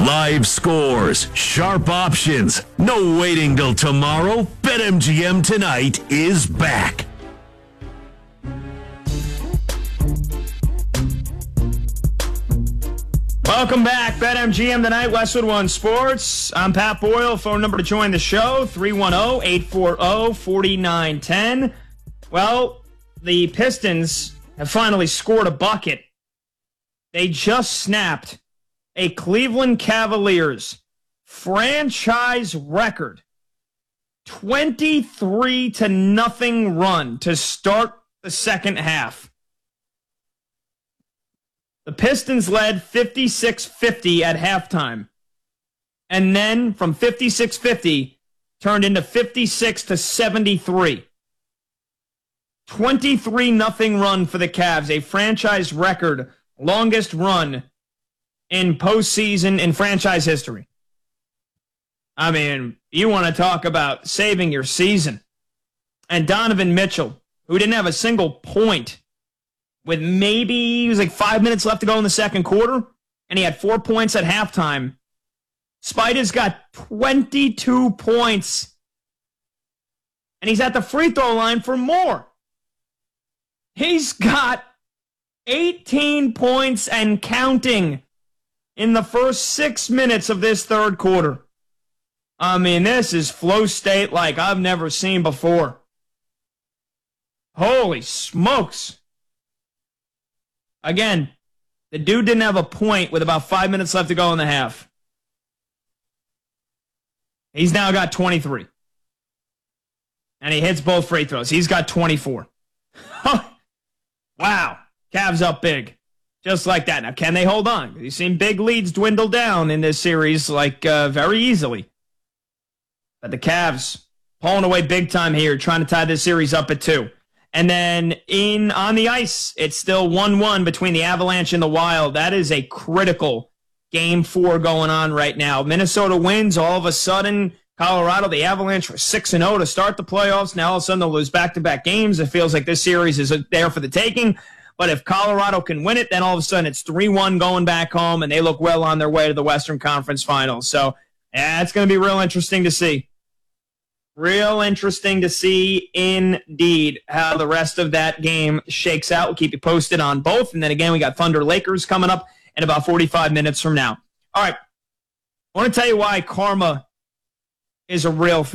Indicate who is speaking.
Speaker 1: Live scores, sharp options, no waiting till tomorrow. BetMGM tonight is back.
Speaker 2: Welcome back, BetMGM tonight, Westwood One Sports. I'm Pat Boyle. Phone number to join the show, 310-840-4910. Well, the Pistons have finally scored a bucket. They just snapped a Cleveland Cavaliers franchise record 23-0 run to start the second half. The Pistons led 56-50 at halftime. And then from 56-50 turned into 56-73. 23-0 run for the Cavs, a franchise record, longest run in postseason in franchise history. I mean, you want to talk about saving your season. And Donovan Mitchell, who didn't have a single point with maybe, it was like 5 minutes left to go in the second quarter, and he had 4 points at halftime. Spider's got 22 points, and he's at the free throw line for more. He's got 18 points and counting in the first 6 minutes of this third quarter. I mean, this is flow state like I've never seen before. Holy smokes. Again, the dude didn't have a point with about 5 minutes left to go in the half. He's now got 23. And he hits both free throws. He's got 24. Wow. Cavs up big. Just like that. Now, can they hold on? You've seen big leads dwindle down in this series like very easily. But the Cavs pulling away big time here, trying to tie this series up at 2. And then on the ice, it's still 1-1 between the Avalanche and the Wild. That is a critical Game 4 going on right now. Minnesota wins. All of a sudden, Colorado, the Avalanche were 6-0 to start the playoffs. Now all of a sudden they'll lose back-to-back games. It feels like this series is there for the taking. But if Colorado can win it, then all of a sudden it's 3-1 going back home, and they look well on their way to the Western Conference Finals. So yeah, it's going to be real interesting to see. Real interesting to see indeed how the rest of that game shakes out. We'll keep you posted on both. And then again, we got Thunder Lakers coming up in about 45 minutes from now. All right. I want to tell you why karma is a real thing.